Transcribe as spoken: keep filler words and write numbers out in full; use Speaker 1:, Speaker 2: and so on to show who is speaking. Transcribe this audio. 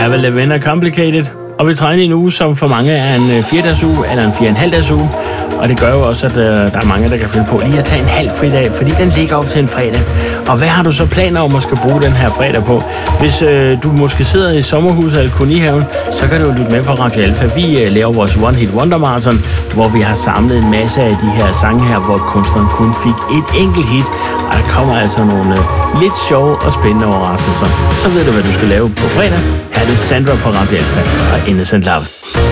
Speaker 1: er vel Leven er complicated, og vi træner i en uge, som for mange er en fire-dages uge eller en fire-og-en-halv-dages uge. Og det gør jo også, at uh, der er mange, der kan finde på lige at tage en halv fridag, fordi den ligger op til en fredag. Og hvad har du så planer om at skal bruge den her fredag på? Hvis uh, du måske sidder i sommerhuset eller kolonihaven, så kan du jo lytte med på Radio Alfa. Vi uh, laver vores One Hit Wonder Marathon, hvor vi har samlet en masse af de her sange her, hvor kunstneren kun fik et enkelt hit. Og der kommer altså nogle uh, lidt sjove og spændende overraskelser. Så ved du, hvad du skal lave på fredag. Her er det Sandra på Radio Alfa og Innocent Love.